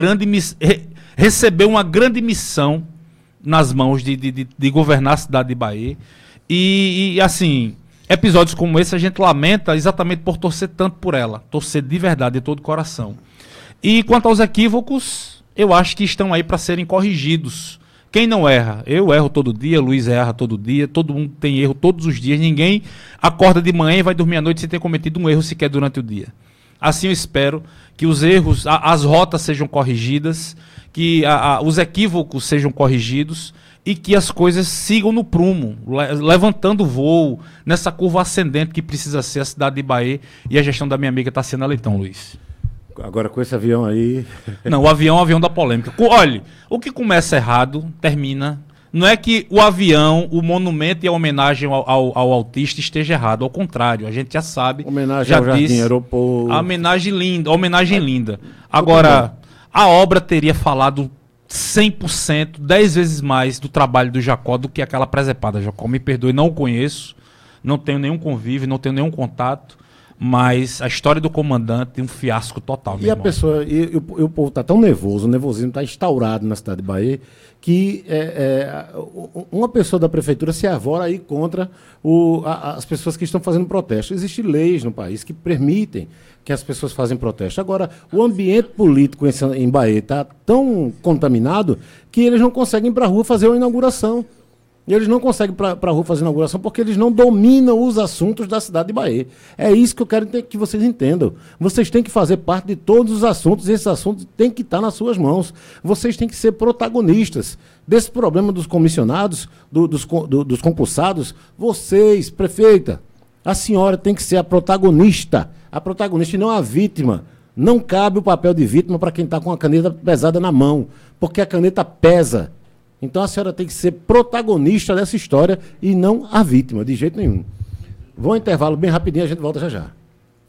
recebeu uma grande missão nas mãos de governar a cidade de Bahia. E assim, episódios como esse a gente lamenta exatamente por torcer tanto por ela. Torcer de verdade, de todo o coração. E quanto aos equívocos, eu acho que estão aí para serem corrigidos. Quem não erra? Eu erro todo dia, Luiz erra todo dia, todo mundo tem erro todos os dias. Ninguém acorda de manhã e vai dormir à noite sem ter cometido um erro sequer durante o dia. Assim eu espero que os erros, as rotas sejam corrigidas, que os equívocos sejam corrigidos e que as coisas sigam no prumo, levantando o voo nessa curva ascendente que precisa ser a cidade de Bahia, e a gestão da minha amiga Taciana Leitão, Luiz. Agora com esse avião aí... Não, o avião é um avião da polêmica. Olha, o que começa errado, termina. Não é que o avião, o monumento e a homenagem ao autista esteja errado. Ao contrário, a gente já sabe. Homenagem já ao Jardim disse, Aeroporto. A homenagem linda. Agora, a obra teria falado 100%, 10 vezes mais do trabalho do Jacó do que aquela presepada. Jacó, me perdoe, não o conheço, não tenho nenhum convívio, não tenho nenhum contato. Mas a história do comandante é um fiasco total. E a pessoa, o povo está tão nervoso, o nervosismo está instaurado na cidade de Bahia, que uma pessoa da prefeitura se arvora aí contra as pessoas que estão fazendo protesto. Existem leis no país que permitem que as pessoas façam protesto. Agora, o ambiente político em Bahia está tão contaminado que eles não conseguem ir para a rua fazer uma inauguração. E eles não conseguem para a rua fazer inauguração porque eles não dominam os assuntos da cidade de Bahia. É isso que eu quero que vocês entendam. Vocês têm que fazer parte de todos os assuntos e esses assuntos têm que estar nas suas mãos. Vocês têm que ser protagonistas desse problema dos comissionados, dos concursados. Vocês, prefeita, a senhora tem que ser a protagonista e não a vítima. Não cabe o papel de vítima para quem está com a caneta pesada na mão, porque a caneta pesa. Então a senhora tem que ser protagonista dessa história e não a vítima, de jeito nenhum. Vou ao intervalo bem rapidinho, a gente volta já já.